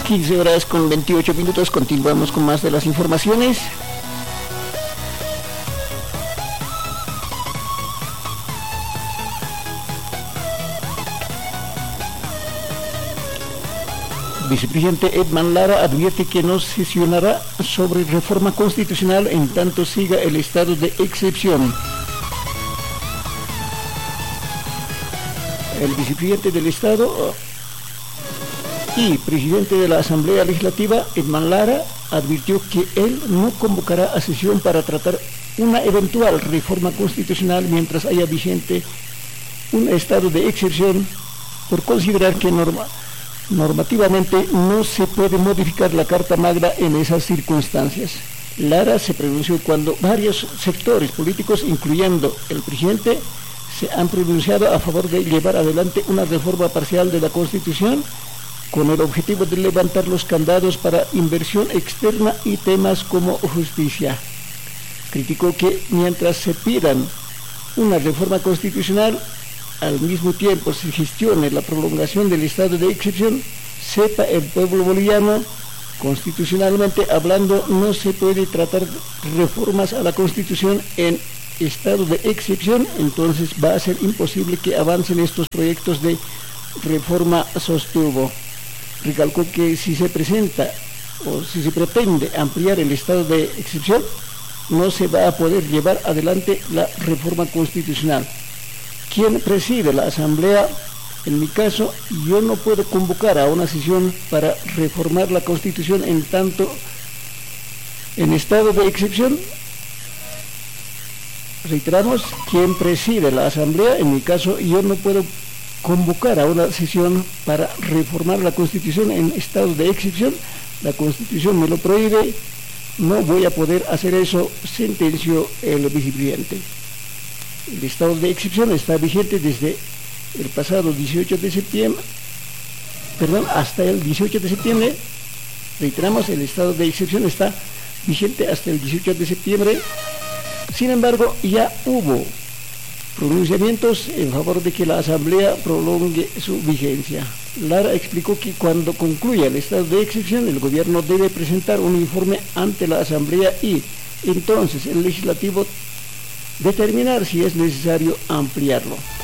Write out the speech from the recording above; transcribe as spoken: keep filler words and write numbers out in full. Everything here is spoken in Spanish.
quince horas con veintiocho minutos, continuamos con más de las informaciones. Vicepresidente Edman Lara advierte que no sesionará sobre reforma constitucional en tanto siga el estado de excepción. El vicepresidente del Estado y presidente de la Asamblea Legislativa, Edman Lara, advirtió que él no convocará a sesión para tratar una eventual reforma constitucional mientras haya vigente un estado de excepción, por considerar que norma, normativamente no se puede modificar la Carta Magna en esas circunstancias. Lara se pronunció cuando varios sectores políticos, incluyendo el presidente, se han pronunciado a favor de llevar adelante una reforma parcial de la Constitución con el objetivo de levantar los candados para inversión externa y temas como justicia. Criticó que mientras se pidan una reforma constitucional, al mismo tiempo se gestione la prolongación del estado de excepción, sepa el pueblo boliviano, constitucionalmente hablando, no se puede tratar reformas a la Constitución en estado de excepción, entonces va a ser imposible que avancen estos proyectos de reforma, sostuvo. Recalcó que si se presenta o si se pretende ampliar el estado de excepción, no se va a poder llevar adelante la reforma constitucional. Quien preside la Asamblea, en mi caso, yo no puedo convocar a una sesión para reformar la Constitución en tanto en estado de excepción. Reiteramos, quien preside la Asamblea, en mi caso, yo no puedo convocar a una sesión para reformar la Constitución en estado de excepción. La Constitución me lo prohíbe, no voy a poder hacer eso, sentenció el vicepresidente. El estado de excepción está vigente desde el pasado dieciocho de septiembre, perdón, hasta el dieciocho de septiembre. Reiteramos, el estado de excepción está vigente hasta el dieciocho de septiembre. Sin embargo, ya hubo pronunciamientos en favor de que la Asamblea prolongue su vigencia. Lara explicó que cuando concluya el estado de excepción, el gobierno debe presentar un informe ante la Asamblea y entonces el legislativo determinar si es necesario ampliarlo.